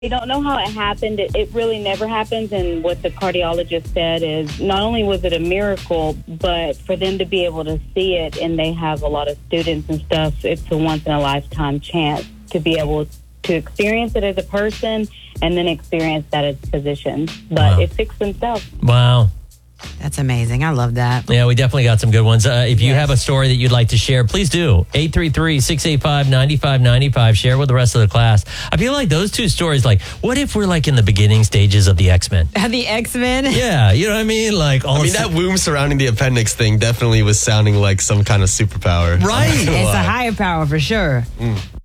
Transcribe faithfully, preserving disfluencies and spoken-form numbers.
They don't know how it happened. It, it really never happens. And what the cardiologist said is not only was it a miracle, but for them to be able to see it, and they have a lot of students and stuff, it's a once-in-a-lifetime chance to be able to experience it as a person and then experience that as physicians. But Wow. it fixed themselves. Wow. That's amazing. I love that. Yeah, we definitely got some good ones. Uh, if you Yes. have a story that you'd like to share, please do. eight three three, six eight five, nine five nine five. Share with the rest of the class. I feel like those two stories, like, what if we're like in the beginning stages of the X-Men? The X-Men? Yeah, you know what I mean? Like, all I mean, that womb surrounding the appendix thing definitely was sounding like some kind of superpower. Right. It's a higher power for sure.